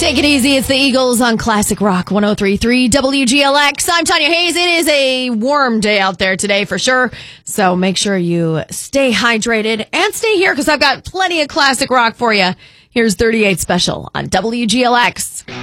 Take it easy. It's the Eagles on Classic Rock 103.3 WGLX. I'm Tanya Hayes. It is a warm day out there today for sure. So make sure you stay hydrated and stay here because I've got plenty of classic rock for you. Here's 38 Special on WGLX.